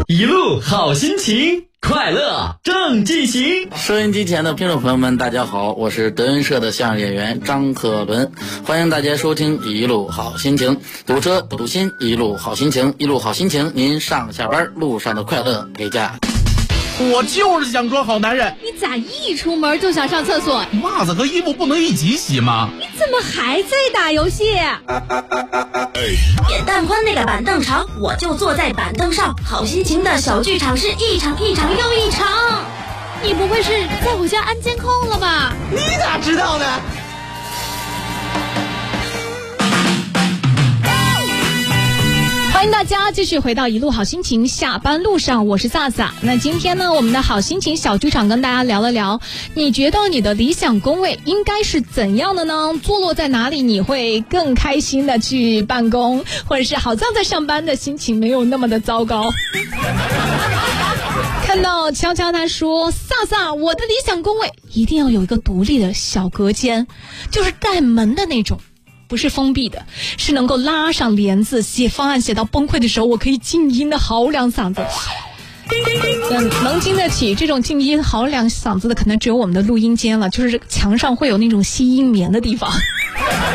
一路好心情，快乐正进行。 收音机前的听众朋友们，大家好，我是德云社的相声演员张克伦，欢迎大家收听一路好心情。堵车不堵心，一路好心情，一路好心情，您上下班路上的快乐陪驾。 我就是想装好男人。 你咋一出门就想上厕所？ 袜子和衣服不能一起洗吗？ 你怎么还在打游戏？ 扁担宽那个板凳长，我就坐在板凳上。好心情的小剧场是一场一场又一场。 你不会是在我家安监控了吧？ 你咋知道的？ 欢迎大家继续回到一路好心情下班路上，我是萨萨。那今天呢，我们的好心情小剧场跟大家聊了聊，你觉得你的理想工位应该是怎样的呢？坐落在哪里你会更开心的去办公，或者是好像在上班的心情没有那么的糟糕。看到悄悄他说，萨萨，我的理想工位一定要有一个独立的小隔间，就是带门的那种，不是封闭的，是能够拉上帘子，写方案写到崩溃的时候，我可以静音的嚎两嗓子。能经得起这种静音嚎两嗓子的，可能只有我们的录音间了，就是墙上会有那种吸音棉的地方。